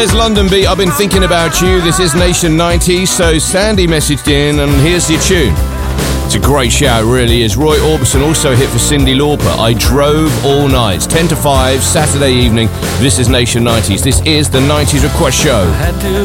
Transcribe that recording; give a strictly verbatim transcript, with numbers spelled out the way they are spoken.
There's London Beat. I've been thinking about you. This is Nation nineties. So Sandy messaged in, and here's your tune. It's a great shout, it really is. Roy Orbison also hit for Cyndi Lauper. I drove all night. It's ten to five, Saturday evening. This is Nation nineties. This is the nineties Request Show.